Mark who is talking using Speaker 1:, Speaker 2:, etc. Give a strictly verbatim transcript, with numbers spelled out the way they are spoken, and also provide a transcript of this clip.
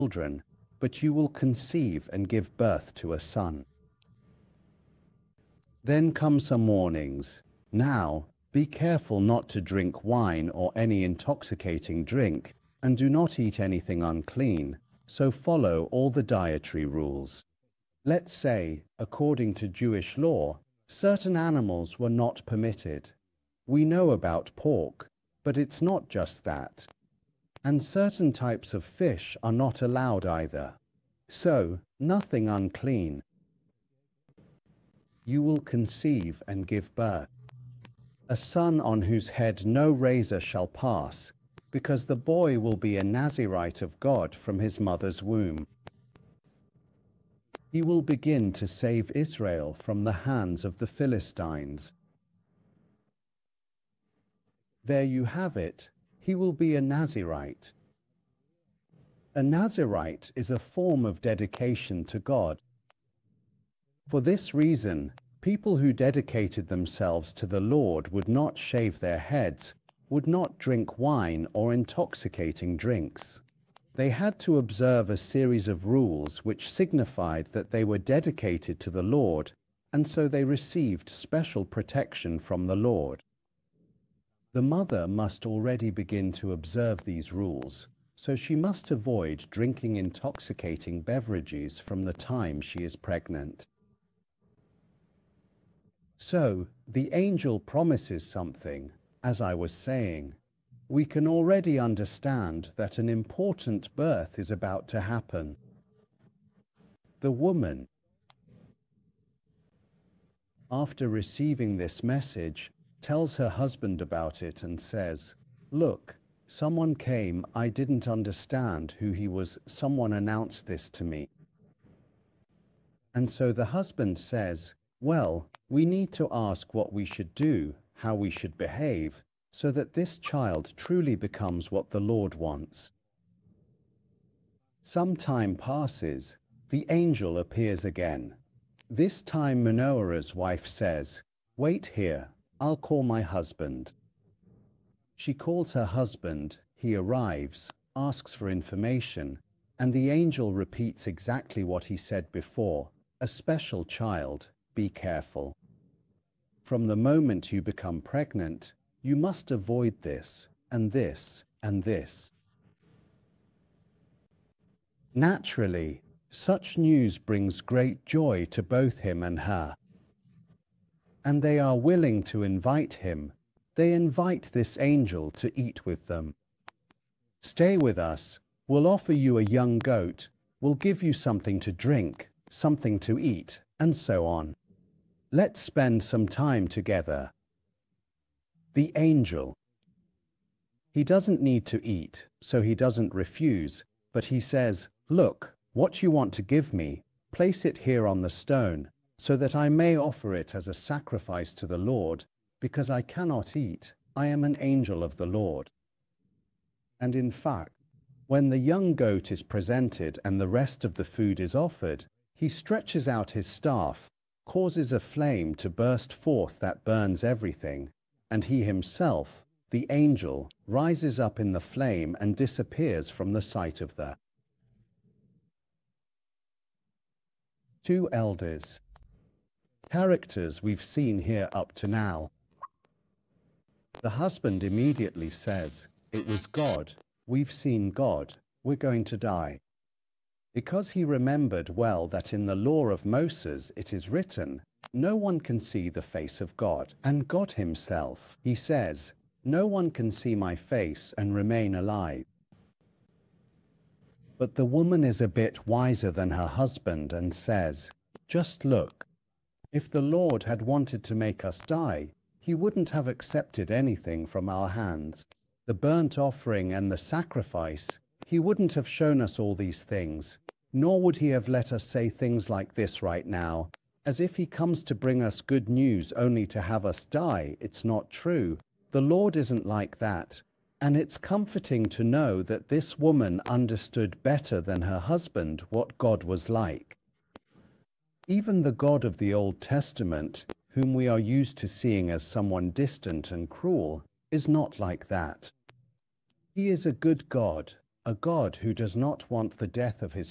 Speaker 1: children, but you will conceive and give birth to a son. Then come some warnings. Now, be careful not to drink wine or any intoxicating drink, and do not eat anything unclean, so follow all the dietary rules. Let's say, according to Jewish law, certain animals were not permitted. We know about pork, but it's not just that. And certain types of fish are not allowed either. So, nothing unclean. You will conceive and give birth. A son on whose head no razor shall pass, because the boy will be a Nazirite of God from his mother's womb. He will begin to save Israel from the hands of the Philistines. There you have it. He will be a Nazirite. A Nazirite is a form of dedication to God. For this reason, people who dedicated themselves to the Lord would not shave their heads, would not drink wine or intoxicating drinks. They had to observe a series of rules which signified that they were dedicated to the Lord, and so they received special protection from the Lord. The mother must already begin to observe these rules, so she must avoid drinking intoxicating beverages from the time she is pregnant. So, the angel promises something, as I was saying. We can already understand that an important birth is about to happen. The woman, after receiving this message, tells her husband about it and says, "Look, someone came, I didn't understand who he was, someone announced this to me." And so the husband says, "Well, we need to ask what we should do, how we should behave, so that this child truly becomes what the Lord wants." Some time passes, the angel appears again. This time Manoah's wife says, "Wait here, I'll call my husband." She calls her husband, he arrives, asks for information, and the angel repeats exactly what he said before, "A special child, be careful. From the moment you become pregnant, you must avoid this, and this, and this." Naturally, such news brings great joy to both him and her. And they are willing to invite him. They invite this angel to eat with them. "Stay with us. We'll offer you a young goat. We'll give you something to drink, something to eat, and so on. Let's spend some time together." The angel. He doesn't need to eat, so he doesn't refuse, but he says, "Look, what you want to give me, place it here on the stone, so that I may offer it as a sacrifice to the Lord, because I cannot eat. I am an angel of the Lord." And in fact, when the young goat is presented and the rest of the food is offered, he stretches out his staff, causes a flame to burst forth that burns everything, and he himself, the angel, rises up in the flame and disappears from the sight of the two elders. Characters we've seen here up to now. The husband immediately says, "It was God. We've seen God. We're going to die." Because he remembered well that in the law of Moses it is written, "No one can see the face of God," and God himself, he says, "No one can see my face and remain alive." But the woman is a bit wiser than her husband and says, "Just look. If the Lord had wanted to make us die, he wouldn't have accepted anything from our hands. The burnt offering and the sacrifice, he wouldn't have shown us all these things, nor would he have let us say things like this right now, as if he comes to bring us good news only to have us die. It's not true. The Lord isn't like that." And it's comforting to know that this woman understood better than her husband what God was like. Even the God of the Old Testament, whom we are used to seeing as someone distant and cruel, is not like that. He is a good God, a God who does not want the death of his